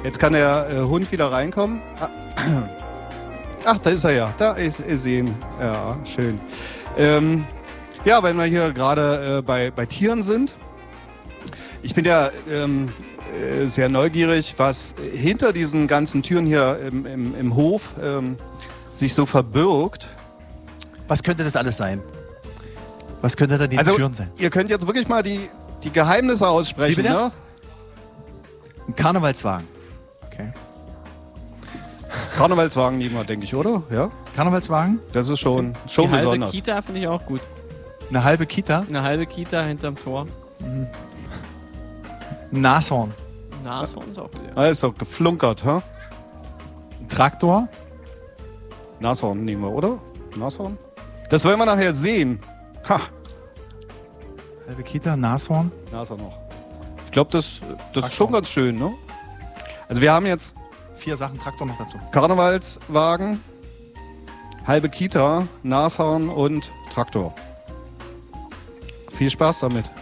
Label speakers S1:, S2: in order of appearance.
S1: Jetzt kann der Hund wieder reinkommen. Ach, da ist er ja. Da ist ihn. Ja, schön. Ja, wenn wir hier gerade bei Tieren sind. Ich bin ja sehr neugierig, was hinter diesen ganzen Türen hier im Hof sich so verbirgt.
S2: Was könnte das alles sein? Was könnte da die Türen sein?
S1: Ihr könnt jetzt wirklich mal die Geheimnisse aussprechen, ne?
S2: Ein Karnevalswagen. Okay.
S1: Karnevalswagen nehmen wir, denke ich, oder? Ja?
S2: Karnevalswagen?
S1: Das ist schon
S3: Die
S1: besonders.
S3: halbe Kita finde ich auch gut.
S2: Eine halbe Kita?
S3: Eine halbe Kita hinterm Tor.
S2: Ein Nashorn.
S3: Nashorn ist auch gut. Ja.
S1: Also, geflunkert, hä?
S2: Ein Traktor?
S1: Nashorn nehmen wir, oder? Nashorn? Das wollen wir nachher sehen. Ha!
S2: Halbe Kita, Nashorn?
S1: Nashorn noch. Ich glaube, das ist schon ganz schön, ne? Also wir haben jetzt
S2: 4 Sachen, Traktor noch dazu.
S1: Karnevalswagen, halbe Kita, Nashorn und Traktor. Viel Spaß damit.